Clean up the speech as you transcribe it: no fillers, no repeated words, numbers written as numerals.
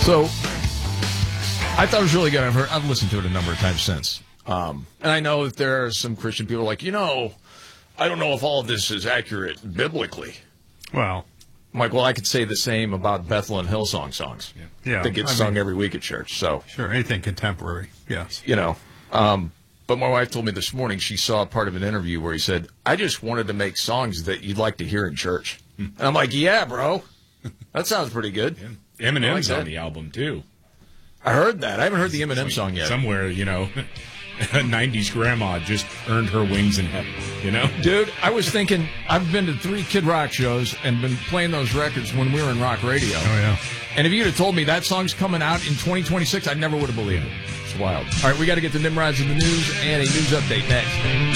So I thought it was really good. I've listened to it a number of times since. And I know that there are some Christian people like, I don't know if all of this is accurate biblically. Well, I'm like, I could say the same about Bethel and Hillsong songs. Yeah. That get sung every week at church. So sure, anything contemporary, yes. But my wife told me this morning she saw part of an interview where he said, I just wanted to make songs that you'd like to hear in church. And I'm like, yeah, bro. That sounds pretty good. Yeah. Eminem's on the album, too. I heard that. I haven't heard the Eminem song yet. Somewhere, a 90s grandma just earned her wings in heaven, Dude, I was thinking, I've been to 3 Kid Rock shows and been playing those records when we were in rock radio. Oh, yeah. And if you'd have told me that song's coming out in 2026, I never would have believed it. It's wild. All right, we got to get to Nimrods in the news and a news update next.